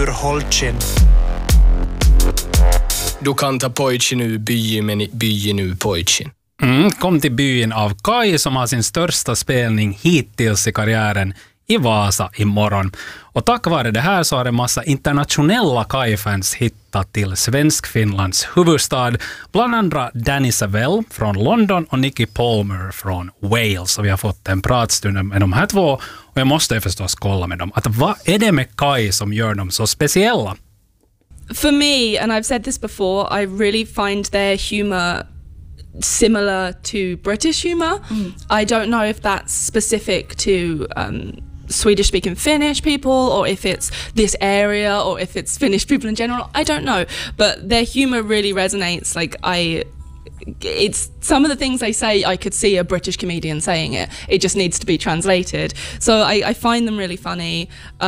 ur Holchin. Du kan ta pojtsin ur byn, men byn ur pojtsin. Kom till byn av Kai som har sin största spelning hittills i karriären i Vasa imorgon. Och tack vare det här så har en massa internationella Kai-fans hittat till Svenskfinlands huvudstad. Bland andra Danny Savell från London och Nicky Palmer från Wales. Och vi har fått en pratstund med de här två. Och jag måste förstås kolla med dem. Att vad är det med Kai som gör dem så speciella? For me, and I've said this before, I really find their humour similar to British humour. I don't know if that's specific to Swedish-speaking Finnish people, or if it's this area, or if it's Finnish people in general. I don't know, but their humour really resonates. It's some of the things they say, I could see a British comedian saying it. It just needs to be translated. So I find them really funny.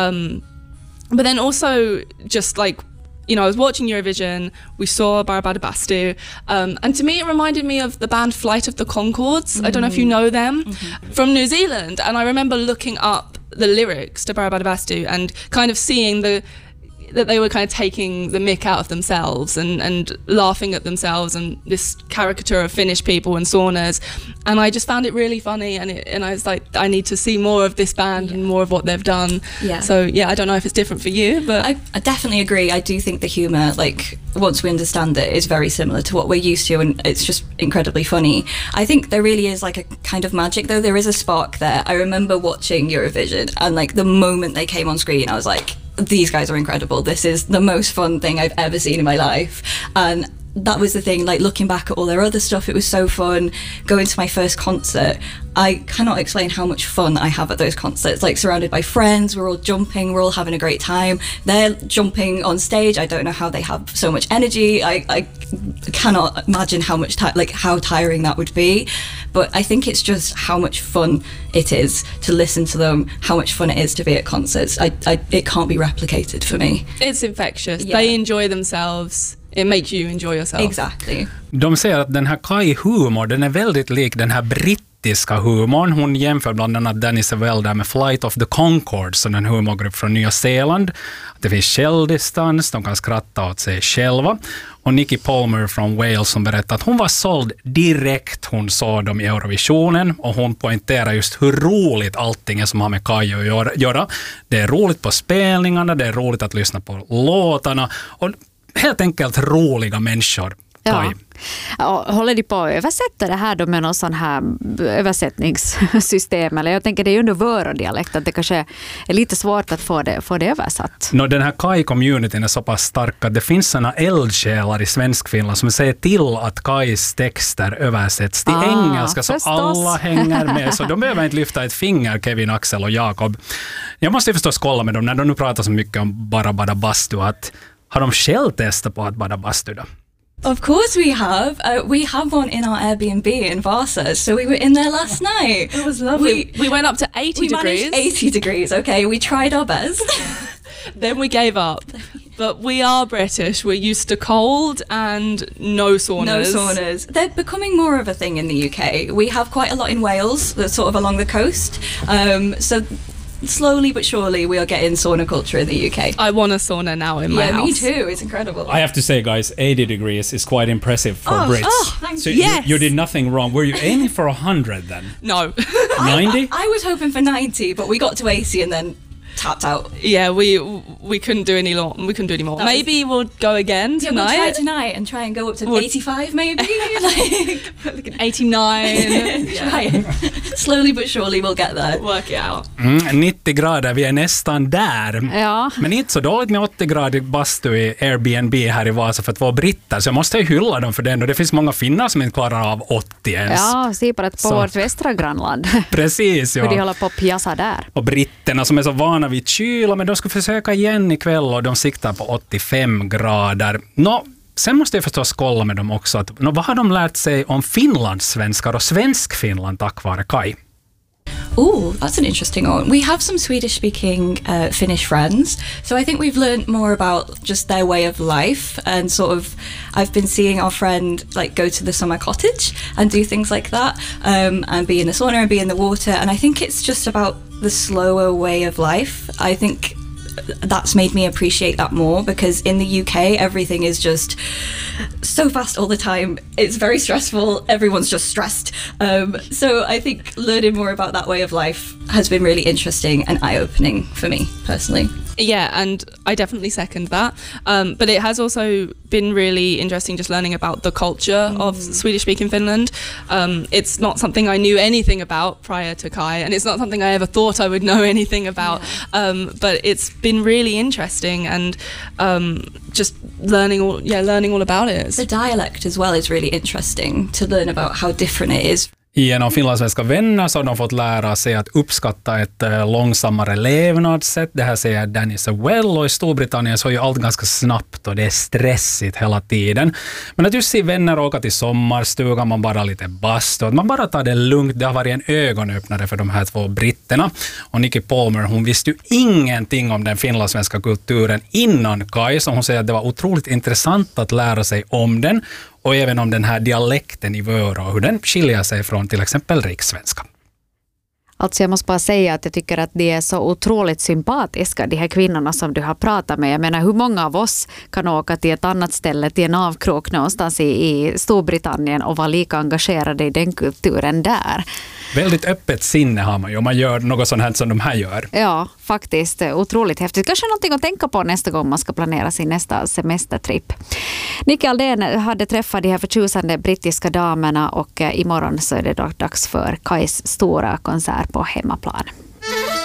But then also just like, you know, I was watching Eurovision, we saw Barabadabastu, and to me it reminded me of the band Flight of the Conchords. I don't know if you know them, from New Zealand. And I remember looking up the lyrics to Barabadabastu and kind of seeing that they were kind of taking the mick out of themselves and laughing at themselves and this caricature of Finnish people and saunas. And I just found it really funny, and I was like, I need to see more of this band and more of what they've done. Yeah. So yeah, I don't know if it's different for you, but I definitely agree. I do think the humour, like, once we understand it, is very similar to what we're used to, and it's just incredibly funny. I think there really is like a kind of magic, though. There is a spark there. I remember watching Eurovision, and like the moment they came on screen, I was like, these guys are incredible. This is the most fun thing I've ever seen in my life. And that was the thing, like looking back at all their other stuff, it was so fun. Going to my first concert, I cannot explain how much fun I have at those concerts, like surrounded by friends, we're all jumping, we're all having a great time. They're jumping on stage, I don't know how they have so much energy. I cannot imagine how much how tiring that would be. But I think it's just how much fun it is to listen to them, how much fun it is to be at concerts. It can't be replicated for me. it's infectious. Yeah. They enjoy themselves. It makes you enjoy yourself. Exactly. De säger att den här Kai-humor, den är väldigt lik den här brittiska humorn. Hon jämför bland annat Danny Savell där med Flight of the Conchords, som en humorgrupp från Nya Zeeland. Det finns självdistans, de kan skratta åt sig själva. Och Nicky Palmer från Wales som berättar att hon var såld direkt hon såg dem i Eurovisionen, och hon poängterar just hur roligt allting är som har med Kai att göra. Det är roligt på spelningarna, det är roligt att lyssna på låtarna och helt enkelt roliga människor. Kai. Ja. Håller de på att översätta det här då med någon sån här översättningssystem? Eller jag tänker det är ju under vörodialekt att det kanske är lite svårt att få det översatt. Den här Kai-communityn är så pass stark att det finns såna eldsjälar i Svenskfinland som säger till att Kais texter översätts till engelska så förstås. alla hänger med. Så de behöver inte lyfta ett finger, Kevin, Axel och Jakob. Jag måste förstås kolla med dem när de nu pratar så mycket om Barabadabastu, att har de själv testat på att bada bastu då? Of course we have. We have one in our Airbnb in Vasa, so we were in there last night. It was lovely. We went up to 80 we degrees. managed 80 degrees, okay. We tried our best. Then we gave up. But we are British. We're used to cold and no saunas. No saunas. They're becoming more of a thing in the UK. We have quite a lot in Wales, that's sort of along the coast. So slowly but surely we are getting sauna culture in the UK. I want a sauna now in my house. Yeah, me too. It's incredible. I have to say, guys, 80 degrees is quite impressive for Brits. Thank So you. Yes. you did nothing wrong. Were you aiming for 100 then? No. 90? I was hoping for 90, but we got to 80 and then tapped out. Yeah, we couldn't do any more. We couldn't do any more. Maybe we'll go again Yeah, tonight. we'll try tonight and try and go up to 85 maybe. Like 89. Try it. Slowly but surely we'll get there. Work it out. 90 grader, vi är nästan där. Ja. Men inte så dåligt med 80 grader bastu i Airbnb här i Vasa för att vara britter. Så jag måste ju hylla dem för den. Och det finns många finnar som inte klarar av 80 ens. Ja, se på det på vårt västra grannland. Precis, Hur de ja. håller på att pjassa där. Och britterna som är så vana vid kyla, men de ska försöka igen ikväll och de siktar på 85 grader. Sen måste jag förstås kolla med dem också. Vad har de lärt sig om finlandssvenskar och svensk-Finland tack vare Kai? Oh, that's an interesting one. We have some Swedish-speaking Finnish friends, so I think we've learned more about just their way of life, and sort of I've been seeing our friend like go to the summer cottage and do things like that, and be in the sauna and be in the water, and I think it's just about the slower way of life. I think that's made me appreciate that more, because in the UK everything is just so fast all the time. It's very stressful. Everyone's just stressed. So I think learning more about that way of life has been really interesting and eye-opening for me personally. Yeah, and I definitely second that. But it has also been really interesting just learning about the culture of Swedish-speaking Finland. It's not something I knew anything about prior to Kai, and it's not something I ever thought I would know anything about. But it's been really interesting, and just learning all about it. The dialect as well is really interesting to learn about how different it is. Genom finlandssvenska vänner så har de fått lära sig att uppskatta ett långsammare levnadssätt. Det här säger Danny Sewell, och i Storbritannien så är ju allt ganska snabbt och det är stressigt hela tiden. Men att just se vänner åka till sommarstugan, man bara lite bastu, att man bara tar det lugnt, det har varit en ögonöppnare för de här två britterna. Och Nikki Palmer, hon visste ju ingenting om den finlandssvenska kulturen innan Kai, så hon säger att det var otroligt intressant att lära sig om den. Och även om den här dialekten i Vörå och hur den skiljer sig från till exempel rikssvenska. Alltså jag måste bara säga att jag tycker att de är så otroligt sympatiska, de här kvinnorna som du har pratat med. Jag menar, hur många av oss kan åka till ett annat ställe, till en avkrok någonstans i Storbritannien och vara lika engagerade i den kulturen där? Väldigt öppet sinne har man ju om man gör något sånt här som de här gör. Ja, faktiskt otroligt häftigt. Kanske någonting att tänka på nästa gång man ska planera sin nästa semestertripp. Nikki Aldén hade träffat de här förtjusande brittiska damerna, och imorgon så är det då dags för Kais stora konsert på hemmaplan.